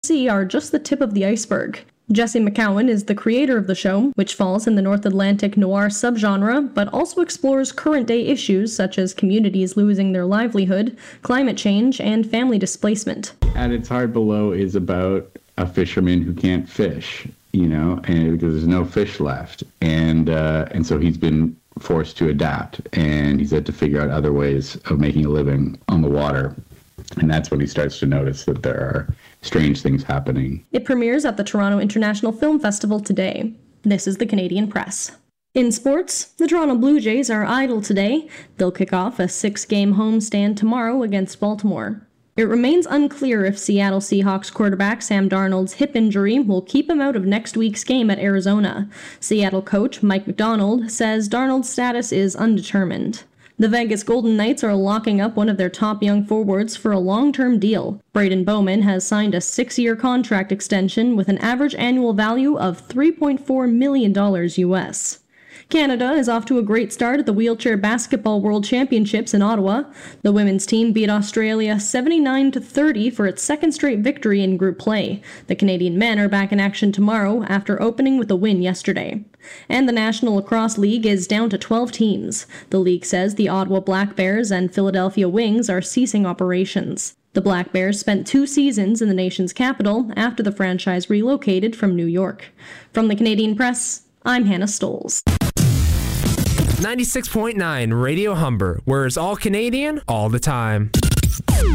are just the tip of the iceberg. Jesse McCowan is the creator of the show, which falls in the North Atlantic noir subgenre, but also explores current-day issues such as communities losing their livelihood, climate change, and family displacement. At its heart below is about a fisherman who can't fish, and because there's no fish left, and so he's been forced to adapt, and he's had to figure out other ways of making a living on the water. And that's when he starts to notice that there are strange things happening. It premieres at the Toronto International Film Festival today. This is the Canadian Press. In sports, the Toronto Blue Jays are idle today. They'll kick off a 6-game homestand tomorrow against Baltimore. It remains unclear if Seattle Seahawks quarterback Sam Darnold's hip injury will keep him out of next week's game at Arizona. Seattle coach Mike Macdonald says Darnold's status is undetermined. The Vegas Golden Knights are locking up one of their top young forwards for a long-term deal. Braden Bowman has signed a 6-year contract extension with an average annual value of $3.4 million US. Canada is off to a great start at the Wheelchair Basketball World Championships in Ottawa. The women's team beat Australia 79-30 for its second straight victory in group play. The Canadian men are back in action tomorrow after opening with a win yesterday. And the National Lacrosse League is down to 12 teams. The league says the Ottawa Black Bears and Philadelphia Wings are ceasing operations. The Black Bears spent 2 seasons in the nation's capital after the franchise relocated from New York. From the Canadian Press, I'm Hannah Stoles. 96.9 Radio Humber, where it's all Canadian all the time.